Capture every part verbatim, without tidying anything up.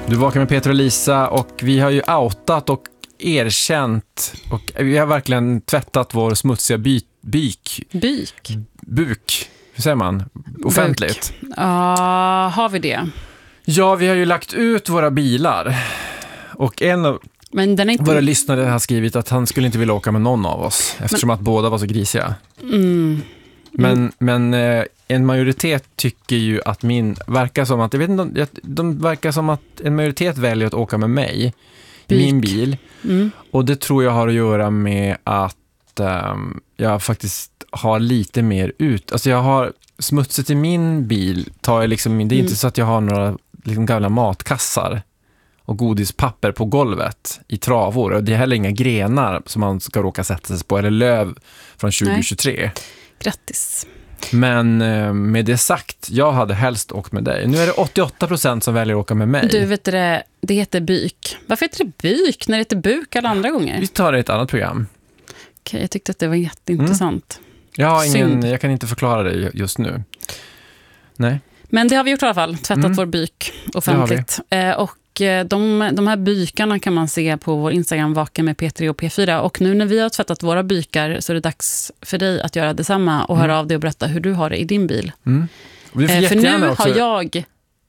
Du vakar med Peter och Lisa och vi har ju outat och erkänt och vi har verkligen tvättat vår smutsiga by- byk. Byk? Buk. Hur säger man? Offentligt. Ja, uh, har vi det? Ja, vi har ju lagt ut våra bilar. Och en av Men den är inte... våra lyssnare har skrivit att han skulle inte vilja åka med någon av oss eftersom men... att båda var så grisiga. Mm. Men, men eh, en majoritet tycker ju att min verkar som att jag vet inte, de verkar som att en majoritet väljer att åka med mig i min bil. Mm. Och det tror jag har att göra med att um, jag faktiskt har lite mer ut. Alltså jag har smutset i min bil tar jag liksom, det är mm. inte så att jag har några liksom gamla matkassar och godispapper på golvet i travor. Och det är heller inga grenar som man ska råka sätta sig på eller löv från tjugo tjugotre. Nej. Grattis. Men med det sagt, jag hade helst åkt med dig. Nu är det åttioåtta procent som väljer att åka med mig. Du vet det, det heter byk. Varför heter det byk när det heter buk alla andra gånger? Vi tar det i ett annat program. Okej, jag tyckte att det var jätteintressant. Mm. Jag, har ingen, jag kan inte förklara det just nu. Nej. Men det har vi gjort i alla fall. Tvättat mm. vår byk offentligt. Eh, och de, de här bykarna kan man se på vår Instagram Vaken med P tre och P fyra. Och nu när vi har tvättat våra bykar så är det dags för dig att göra detsamma och mm. höra av dig och berätta hur du har det i din bil. Mm. Eh, för nu också... har jag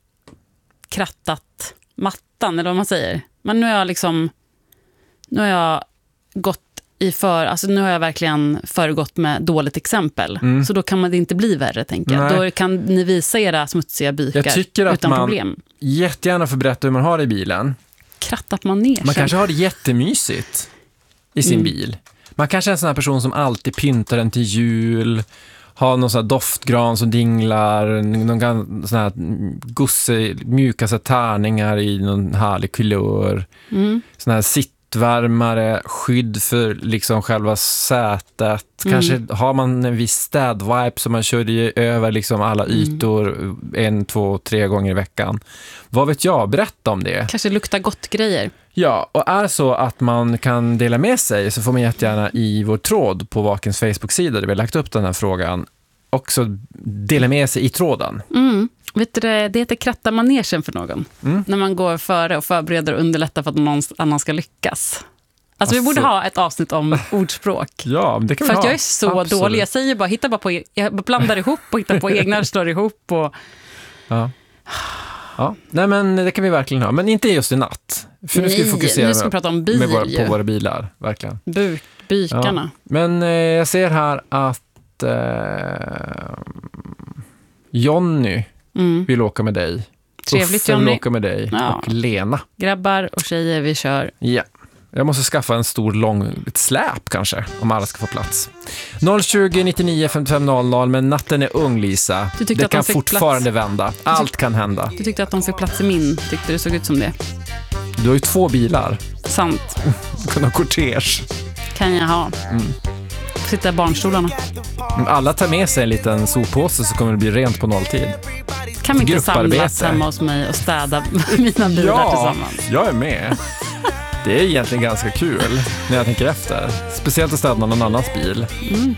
krattat mattan, eller vad man säger. Men nu har jag liksom nu har jag gått i för, alltså nu har jag verkligen föregått med dåligt exempel. Mm. Så då kan man det inte bli värre, tänker jag. Nej. Då kan ni visa era smutsiga bykar jag tycker att utan man problem. Jättegärna får berätta hur man har det i bilen. Krattat man ner. Man kanske har det jättemysigt i sin mm. bil. Man kanske är en sån här person som alltid pyntar den till jul, har någon sån här doftgran som dinglar, någon sån här gosse, mjuka så här tärningar i någon härlig kulör. Mm. Sån här sittvärmare, skydd för liksom själva sätet. Mm. Kanske har man en viss städvipe som man kör ju över liksom alla ytor mm. en, två, tre gånger i veckan. Vad vet jag? Berätta om det. Kanske luktar gott grejer. Ja, och är så att man kan dela med sig så får man jättegärna i vår tråd på Vakens Facebook-sida där vi har lagt upp den här frågan också dela med sig i tråden. Mm. Vet du, det heter kratta manegen för någon. Mm. När man går före och förbereder och underlättar för att någon annan ska lyckas. Alltså, alltså vi borde ha ett avsnitt om ordspråk. Ja, det kan vi för ha. För att jag är så Absolut. dålig. Jag säger bara, hitta bara på, jag blandar ihop och hittar på egna, slår ihop och... Ja. Ja, nej men det kan vi verkligen ha. Men inte just i natt. För nu ska vi fokusera nu ska vi prata om bil, med våra, på våra bilar, verkligen. Buk, bykarna. Ja. Men eh, jag ser här att eh, Jonny mm. vill åka med dig. Trevligt, Uffe Jonny. vill åka med dig. Ja. Och Lena. Grabbar och tjejer, vi kör. Ja. Jag måste skaffa en stor lång ett släp kanske, om alla ska få plats. noll tjugo nittionio femtiofem noll noll, men natten är ung, Lisa. Det kan fortfarande plats. vända. Allt kan hända. Du tyckte att de fick plats i min, tyckte det såg ut som det. Du har ju två bilar. Sant. Du kan ha kortege. Kan jag ha. Mm. Sitta i barnstolarna. Om alla tar med sig en liten soppåse så kommer det bli rent på nolltid. Kan vi inte samlas hemma hos mig och städa mina bilar ja, tillsammans? Jag är med. Det är egentligen ganska kul när jag tänker efter. Speciellt att städa någon annans bil. Mm.